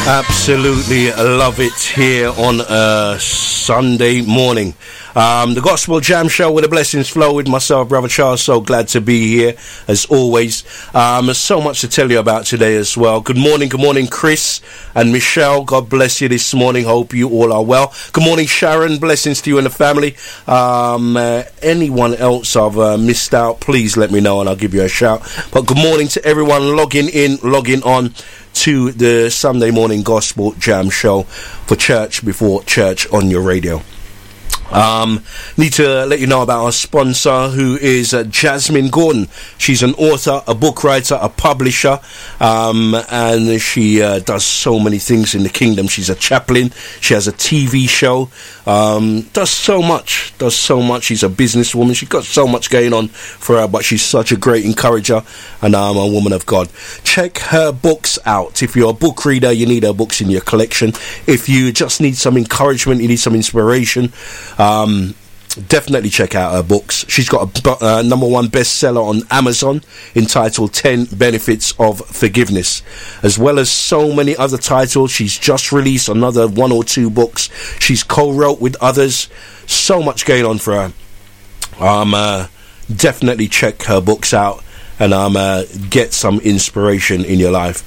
Absolutely love it here on a Sunday morning. The Gospel Jam Show with the blessings flow with myself, Brother Charles. So glad to be here as always. There's so much to tell you about today as well. Good morning, Chris and Michelle. God bless you this morning. Hope you all are well. Good morning, Sharon. Blessings to you and the family. Anyone else I've missed out, please let me know and I'll give you a shout. But good morning to everyone logging on to the Sunday morning Gospel Jam Show for Church Before Church on your radio. Need to let you know about our sponsor, who is Jasmine Gordon. She's an author, a book writer, a publisher, and she does so many things in the kingdom. She's a chaplain. She has a TV show. Does so much. She's a businesswoman. She's got so much going on for her, but she's such a great encourager and a woman of God. Check her books out. If you're a book reader, you need her books in your collection. If you just need some encouragement, you need some inspiration, definitely check out her books. She's got a #1 bestseller on Amazon entitled 10 Benefits of Forgiveness, as well as so many other titles. She's just released another 1 or 2 books. She's co-wrote with others. So much going on for her. Definitely check her books out and get some inspiration in your life.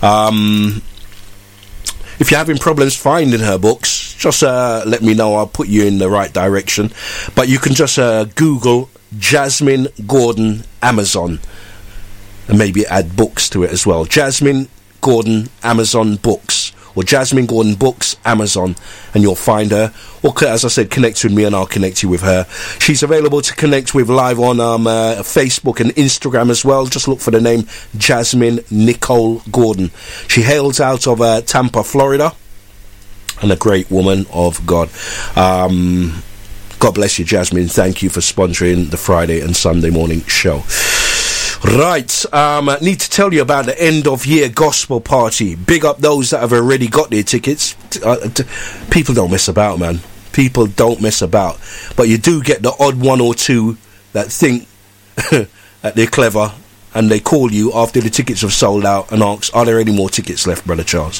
If you're having problems finding her books, just let me know. I'll put you in the right direction. But you can just Google Jasmine Gordon Amazon and maybe add books to it as well. Jasmine Gordon Amazon Books, or Jasmine Gordon Books Amazon, and you'll find her. Or, as I said, connect with me and I'll connect you with her. She's available to connect with live on Facebook and Instagram as well. Just look for the name Jasmine Nicole Gordon. She hails out of Tampa, Florida, and a great woman of God. God bless you, Jasmine. Thank you for sponsoring the Friday and Sunday morning show. Right, need to tell you about the end of year gospel party. Big up those that have already got their tickets. People don't mess about, man. People don't mess about. But you do get the odd 1 or 2 that think that they're clever, and they call you after the tickets have sold out and ask, are there any more tickets left, Brother Charles?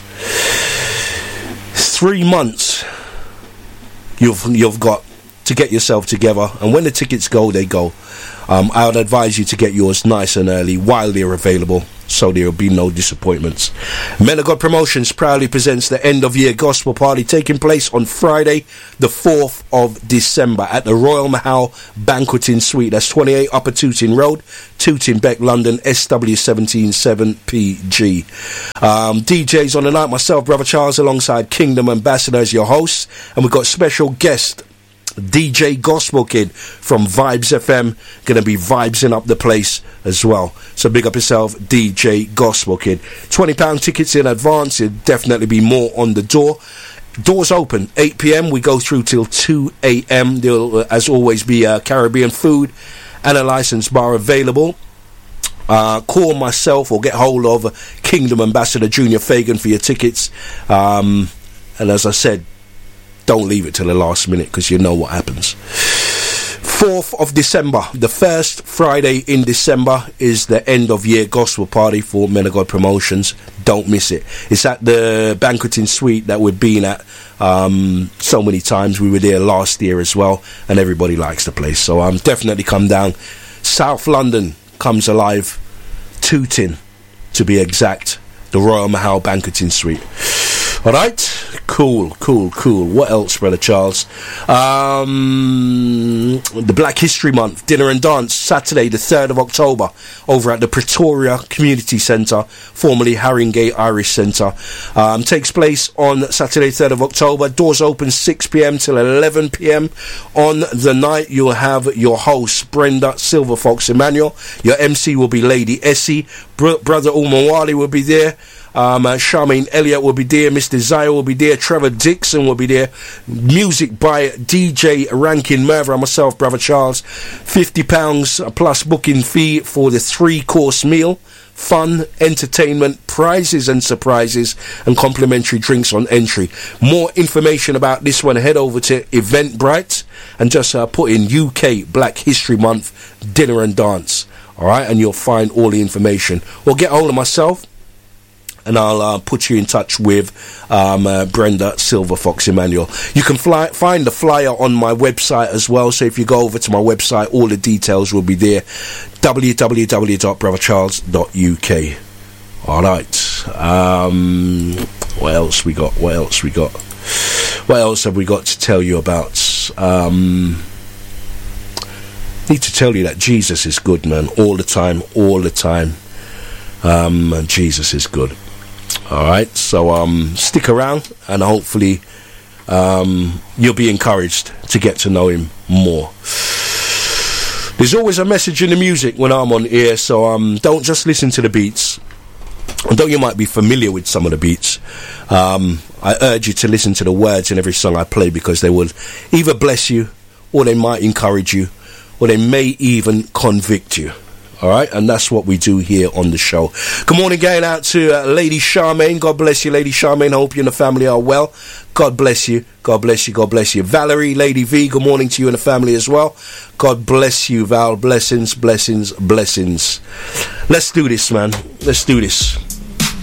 3 months you've got to get yourself together, and when the tickets go, they go. I would advise you to get yours nice and early while they're available, so there will be no disappointments. Men of God Promotions proudly presents the end of year gospel party taking place on Friday the 4th of December at the Royal Mahal Banqueting Suite. That's 28 Upper Tooting Road, Tooting Bec, London, SW17 7PG. DJs on the night, myself, Brother Charles, alongside Kingdom Ambassador as your host, and we've got special guest DJ Gospel Kid from Vibes FM, gonna be vibesing up the place as well. So big up yourself, DJ Gospel Kid. £20 tickets in advance. There'll definitely be more on the door. Doors open 8 p.m. We go through till 2 a.m. There'll, as always, be Caribbean food and a license bar available. Call myself or get hold of Kingdom Ambassador Junior Fagan for your tickets. And as I said, don't leave it till the last minute, because you know what happens. 4th of December, the first Friday in December, is the end of year gospel party for Men of God Promotions. Don't miss it. It's at the banqueting suite that we've been at so many times. We were there last year as well, and everybody likes the place. So definitely come down. South London comes alive. Tooting, to be exact. The Royal Mahal Banqueting Suite. Alright, cool. What else, Brother Charles? The Black History Month Dinner and Dance, Saturday the 3rd of October, over at the Pretoria Community Centre, formerly Haringey Irish Centre. Takes place on Saturday 3rd of October. Doors open 6 p.m. till 11 p.m. On the night, you'll have your host, Brenda Silver Fox Emmanuel. Your MC will be Lady Essie. Brother Umawali will be there. Charmaine Elliott will be there. Mr. Zaya will be there. Trevor Dixon will be there. Music by DJ Rankin Merver and myself, Brother Charles. £50 plus booking fee for the 3-course meal. Fun, entertainment, prizes and surprises, and complimentary drinks on entry. More information about this one, head over to Eventbrite and just put in UK Black History Month Dinner and Dance. Alright, and you'll find all the information. Or get hold of myself and I'll put you in touch with Brenda Silver Fox Emmanuel. You can find the flyer on my website as well, so if you go over to my website, all the details will be there, www.brothercharles.uk. Alright, what else we got? What else have we got to tell you about? Need to tell you that Jesus is good, man, all the time. And Jesus is good. Alright, so stick around, and hopefully you'll be encouraged to get to know him more. There's always a message in the music when I'm on air, so don't just listen to the beats. Although you might be familiar with some of the beats, I urge you to listen to the words in every song I play, because they will either bless you, or they might encourage you, or they may even convict you. Alright, and that's what we do here on the show. Good morning going out to Lady Charmaine. God bless you, Lady Charmaine. I hope you and the family are well. God bless you. God bless you. God bless you. Valerie, Lady V, good morning to you and the family as well. God bless you, Val. Blessings, blessings, blessings. Let's do this, man. Let's do this.